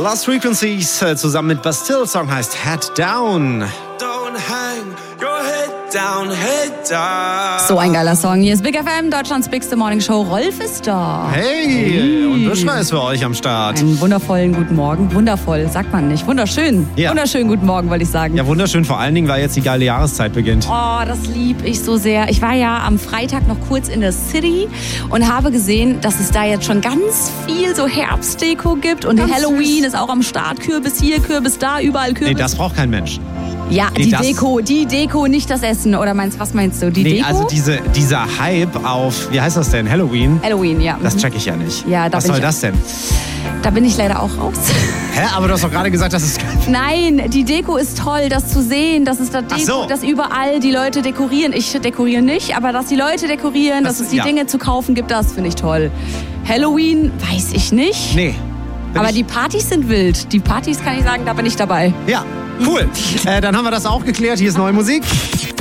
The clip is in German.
Lost Frequencies zusammen mit Bastille. Song heißt Head Down. Don't hang your head down, head down. So ein geiler Song. Hier ist Big FM, Deutschlands bigste Morningshow. Rolf ist da. Hey, und Büschner ist für euch am Start. Einen wundervollen guten Morgen. Wundervoll, sagt man nicht. Wunderschön. Ja. Wunderschönen guten Morgen, wollte ich sagen. Ja, wunderschön, vor allen Dingen, weil jetzt die geile Jahreszeit beginnt. Oh, das lieb ich so sehr. Ich war ja am Freitag noch kurz in der City und habe gesehen, dass es da jetzt schon ganz viel so Herbstdeko gibt. Und Ganz Halloween süß. ist auch am Start. Kürbis hier, Kürbis da, überall Kürbis. Nee, das braucht kein Mensch. Ja, Nee, die Deko, nicht das Essen. Oder was meinst du? Die Deko? Also dieser Hype auf, wie heißt das denn, Halloween? Halloween, ja. Das check ich ja nicht. Ja, da Was bin soll ich das denn? Da bin ich leider auch raus. Hä, aber du hast doch gerade gesagt, das ist... Nein, die Deko ist toll, das zu sehen, dass es da Deko, Ach so. dass überall die Leute dekorieren. Ich dekoriere nicht, aber dass die Leute dekorieren, dass es die ja. Dinge zu kaufen gibt, das finde ich toll. Halloween weiß ich nicht. Nee. Aber die Partys sind wild. Die Partys kann ich sagen, da bin ich dabei. Ja, cool. Dann haben wir das auch geklärt. Hier ist neue Musik.